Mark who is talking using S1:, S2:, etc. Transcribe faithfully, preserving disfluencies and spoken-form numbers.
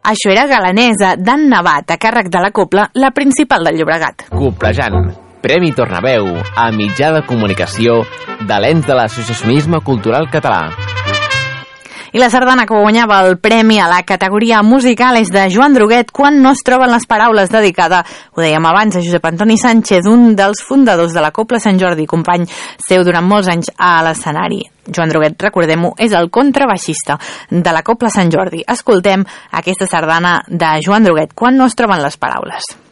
S1: Això era Galanesa, d'en Navat, a càrrec de la Cobla, la principal del Llobregat.
S2: Coblejant, Premi Tornaveu a mitjà de comunicació de l'ens de l'associacionisme cultural català.
S1: I la sardana que guanyava el premi a la categoria musical és de Joan Droguet, Quan no es troben les paraules, dedicada, ho dèiem abans, a Josep Antoni Sánchez, un dels fundadors de la Cobla Sant Jordi, company seu durant molts anys a l'escenari. Joan Droguet, recordem-ho, és el contrabaixista de la Cobla Sant Jordi. Escoltem aquesta sardana de Joan Droguet, Quan no es troben les paraules.